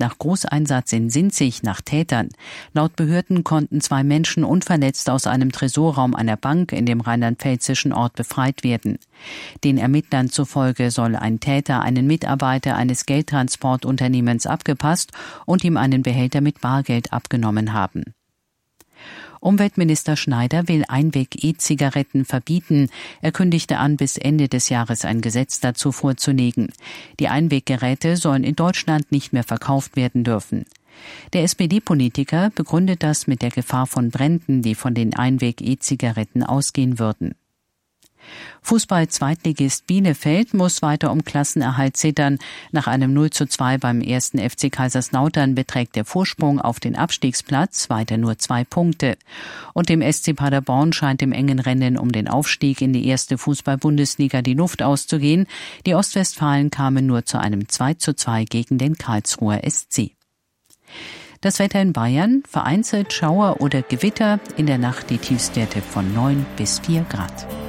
nach Großeinsatz in Sinzig nach Tätern. Laut Behörden konnten 2 Menschen unverletzt aus einem Tresorraum einer Bank in dem rheinland-pfälzischen Ort befreit werden. Den Ermittlern zufolge soll ein Täter einen Mitarbeiter eines Geldtransportunternehmens abgepasst und ihm einen Behälter mit Bargeld abgenommen haben. Umweltminister Schneider will Einweg-E-Zigaretten verbieten. Er kündigte an, bis Ende des Jahres ein Gesetz dazu vorzulegen. Die Einweggeräte sollen in Deutschland nicht mehr verkauft werden dürfen. Der SPD-Politiker begründet das mit der Gefahr von Bränden, die von den Einweg-E-Zigaretten ausgehen würden. Fußball-Zweitligist Bielefeld muss weiter um Klassenerhalt zittern. Nach einem 0:2 beim 1. FC Kaiserslautern beträgt der Vorsprung auf den Abstiegsplatz weiter nur 2 Punkte. Und dem SC Paderborn scheint im engen Rennen um den Aufstieg in die erste Fußball-Bundesliga die Luft auszugehen. Die Ostwestfalen kamen nur zu einem 2:2 gegen den Karlsruher SC. Das Wetter in Bayern: vereinzelt Schauer oder Gewitter, in der Nacht die Tiefstwerte von 9 bis 4 Grad.